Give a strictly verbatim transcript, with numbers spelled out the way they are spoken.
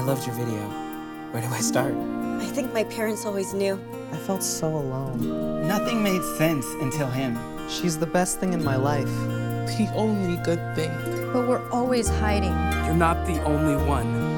I loved your video. Where do I start? I think my parents always knew. I felt so alone. Nothing made sense until him. She's the best thing in my life. The only good thing. But we're always hiding. You're not the only one.